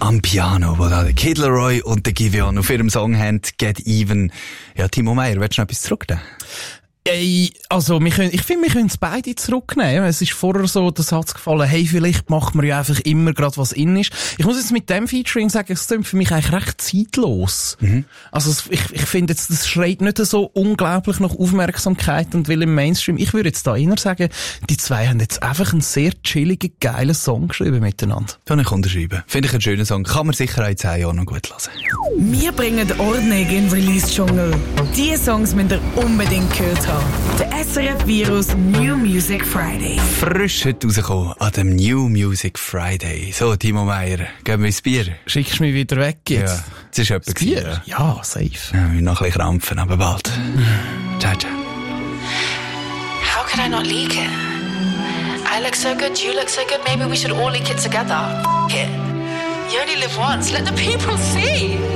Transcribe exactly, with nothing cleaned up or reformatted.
am Piano, wo da der Kid Laroi und der Giveon auf ihrem Song haben, Get Even. Ja, Timo Meyer, willst du noch etwas zurücknehmen? Ey, also, wir können, ich finde, wir können es beide zurücknehmen. Es ist vorher so der Satz gefallen, hey, vielleicht macht man ja einfach immer gerade was in ist. Ich muss jetzt mit dem Featuring sagen, es klingt für mich eigentlich recht zeitlos. Mhm. Also, ich, ich finde jetzt, das schreit nicht so unglaublich nach Aufmerksamkeit und will im Mainstream. Ich würde jetzt da eher sagen, die zwei haben jetzt einfach einen sehr chilligen, geilen Song geschrieben miteinander. Kann ich unterschreiben. Finde ich einen schönen Song. Kann man sicher auch in zehn Jahren noch gut hören. Wir bringen Ordnung in den Release-Dschungel. Diese Songs müsst ihr unbedingt gehört haben. Der S R F Virus New Music Friday. Frisch heute rausgekommen an dem New Music Friday. So, Timo Meyer, geben wir ins Bier. Schickst du mich wieder weg jetzt? Ja, das ist etwas. Bier? Ja, safe. Ja, wir noch ein bisschen krampfen, aber bald. Ciao, ciao. How could I not leak it? I look so good, you look so good, maybe we should all leak it together. F*** it. You only live once, let the people see.